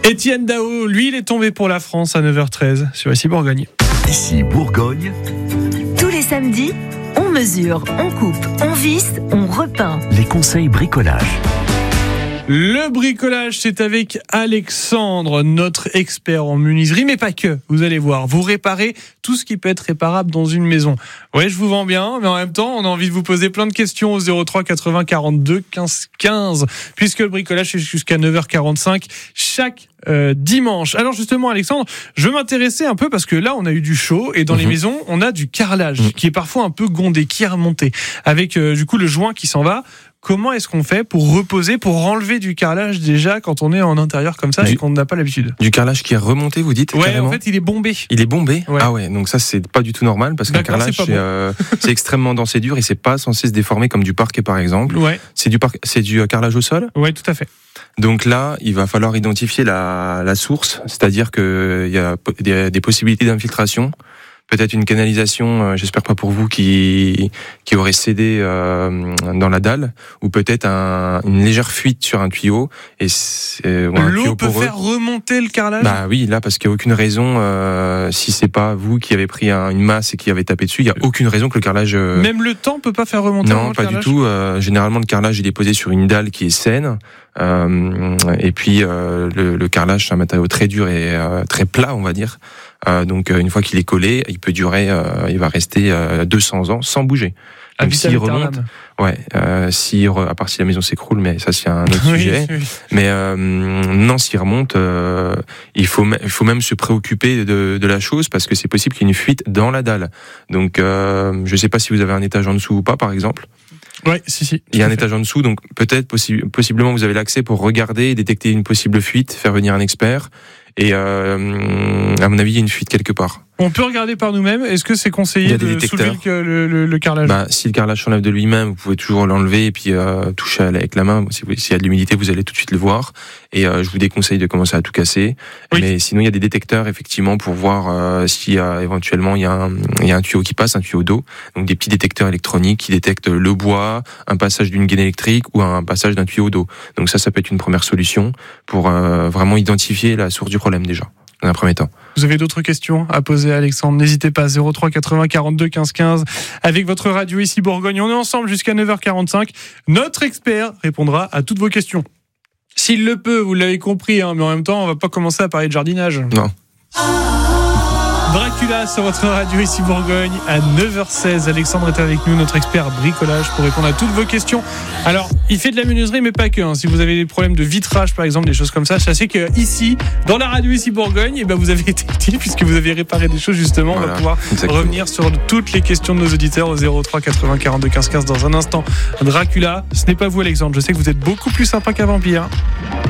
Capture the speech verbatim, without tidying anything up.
Étienne Dao, lui, il est tombé pour la France à neuf heures treize sur Ici Bourgogne. Ici Bourgogne. Tous les samedis, on mesure, on coupe, on visse, on repeint. Les conseils bricolage. Le bricolage, c'est avec Alexandre, notre expert en menuiserie, mais pas que. Vous allez voir, vous réparez tout ce qui peut être réparable dans une maison. Ouais, je vous vends bien, mais en même temps, on a envie de vous poser plein de questions au zéro trois quatre-vingts quarante-deux quinze quinze, puisque le bricolage, c'est jusqu'à neuf heures quarante-cinq chaque euh, dimanche. Alors justement, Alexandre, je m'intéressais un peu parce que là, on a eu du chaud et dans mmh. les maisons, on a du carrelage mmh. qui est parfois un peu gondé, qui est remonté, avec euh, du coup le joint qui s'en va. Comment est-ce qu'on fait pour reposer, pour enlever du carrelage déjà quand on est en intérieur comme ça du, et qu'on n'a pas l'habitude? Du carrelage qui est remonté, vous dites? Ouais, carrément. En fait, il est bombé. Il est bombé? Ouais. Ah ouais, donc ça, c'est pas du tout normal parce qu'un carrelage, c'est, c'est, bon. euh, c'est extrêmement dense et dur et c'est pas censé se déformer comme du parquet, par exemple. Ouais. C'est du, par... c'est du carrelage au sol? Ouais, tout à fait. Donc là, il va falloir identifier la, la source, c'est-à-dire qu'il y a des, des possibilités d'infiltration. Peut-être une canalisation, euh, j'espère pas pour vous, qui qui aurait cédé euh, dans la dalle, ou peut-être un, une légère fuite sur un tuyau. Et euh, un L'eau tuyau peut poreux. Faire remonter le carrelage. Bah oui, là parce qu'il y a aucune raison, euh, si c'est pas vous qui avez pris un, une masse et qui avez tapé dessus, il y a aucune raison que le carrelage. Euh... Même le temps peut pas faire remonter. Non, le pas carrelage. du tout. Euh, généralement, le carrelage il est posé sur une dalle qui est saine. Euh, et puis euh, le, le carrelage c'est un matériau très dur et euh, très plat, on va dire. Euh, donc une fois qu'il est collé, il peut durer, euh, il va rester euh, deux cents ans sans bouger. Donc s'il remonte, ouais, euh, si à part si la maison s'écroule, mais ça c'est un autre oui, sujet. Oui. Mais euh, non, s'il remonte, euh, il faut il faut même se préoccuper de, de la chose parce que c'est possible qu'il y ait une fuite dans la dalle. Donc euh, je sais pas si vous avez un étage en dessous ou pas, par exemple. Ouais, si, si. Il y a un étage en dessous, donc peut-être, possi- possiblement, vous avez l'accès pour regarder, détecter une possible fuite, faire venir un expert. Et euh, à mon avis, il y a une fuite quelque part. On peut regarder par nous-mêmes. Est-ce que c'est conseillé de soulever le, le, le, le carrelage? Bah, si le carrelage s'enlève de lui-même, vous pouvez toujours l'enlever et puis euh, toucher avec la main. Si vous, s'il y a de l'humidité, vous allez tout de suite le voir. Et euh, je vous déconseille de commencer à tout casser. Oui. Mais sinon, il y a des détecteurs effectivement pour voir euh, s'il y a éventuellement il y a un, il y a un tuyau qui passe, un tuyau d'eau. Donc des petits détecteurs électroniques qui détectent le bois, un passage d'une gaine électrique ou un passage d'un tuyau d'eau. Donc ça, ça peut être une première solution pour euh, vraiment identifier la source du problème déjà. Dans un premier temps. Vous avez d'autres questions à poser à Alexandre? N'hésitez pas, zéro trois quatre-vingts quarante-deux quinze quinze avec votre radio Ici Bourgogne. On est ensemble jusqu'à neuf heures quarante-cinq. Notre expert répondra à toutes vos questions. S'il le peut, vous l'avez compris, hein, mais en même temps, on va pas commencer à parler de jardinage. Non. Dracula sur votre radio Ici Bourgogne à neuf heures seize. Alexandre est avec nous, notre expert bricolage, pour répondre à toutes vos questions. Alors, il fait de la menuiserie, mais pas que. Hein. Si vous avez des problèmes de vitrage, par exemple, des choses comme ça, sachez que ici, dans la radio Ici Bourgogne, eh ben, vous avez été utile puisque vous avez réparé des choses justement. Voilà, on va pouvoir exactement. revenir sur toutes les questions de nos auditeurs au zéro trois quatre-vingts quarante-deux quinze quinze dans un instant. Dracula, ce n'est pas vous, Alexandre. Je sais que vous êtes beaucoup plus sympa qu'un vampire.